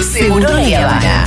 Seguro La Habana.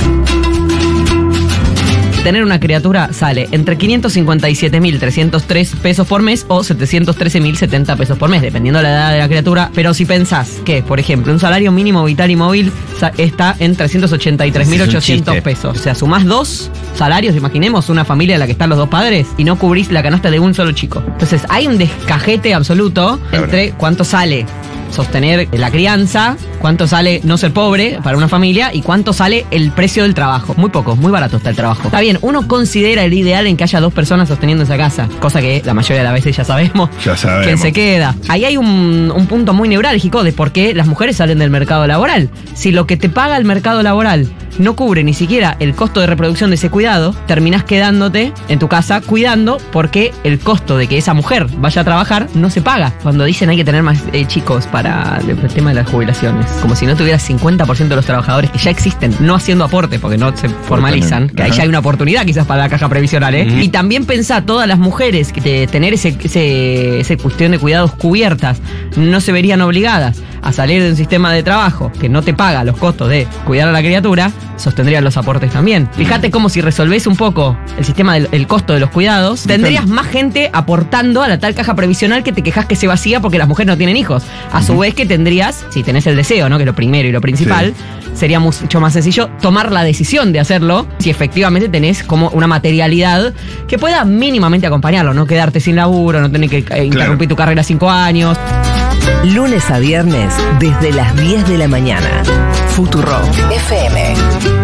Tener una criatura sale entre 557.303 pesos por mes o 713.070 pesos por mes, dependiendo de la edad de la criatura. Pero si pensás que, por ejemplo, un salario mínimo vital y móvil está en 383.800 pesos. O sea, sumás 2 salarios, imaginemos una familia en la que están los 2 padres y no cubrís la canasta de un solo chico. Entonces hay un descajete absoluto entre cuánto sale sostener la crianza, cuánto sale no ser pobre para una familia y cuánto sale el precio del trabajo. Muy poco, muy barato está el trabajo. Está bien, uno considera el ideal en que haya 2 personas sosteniendo esa casa, cosa que la mayoría de las veces ya sabemos quién se queda. Ahí hay un punto muy neurálgico de por qué las mujeres salen del mercado laboral. Si lo que te paga el mercado laboral no cubre ni siquiera el costo de reproducción de ese cuidado, terminás quedándote en tu casa cuidando porque el costo de que esa mujer vaya a trabajar no se paga. Cuando dicen hay que tener más chicos para el tema de las jubilaciones, como si no tuvieras 50% de los trabajadores que ya existen no haciendo aporte porque no se formalizan, que ahí ya hay una oportunidad quizás para la caja previsional, Y también pensá, todas las mujeres que de tener ese cuestión de cuidados cubiertas no se verían obligadas a salir de un sistema de trabajo que no te paga los costos de cuidar a la criatura, sostendrían los aportes también. Fíjate cómo si resolvés un poco el sistema del costo de los cuidados, tendrías más gente aportando a la tal caja previsional que te quejas que se vacía porque las mujeres no tienen hijos. A su vez que tendrías, si tenés el deseo, ¿no? Que es lo primero y lo principal, sería mucho más sencillo tomar la decisión de hacerlo si efectivamente tenés como una materialidad que pueda mínimamente acompañarlo, no quedarte sin laburo, no tener que interrumpir tu carrera 5 años. Lunes a viernes, desde las 10 de la mañana. Futurock FM.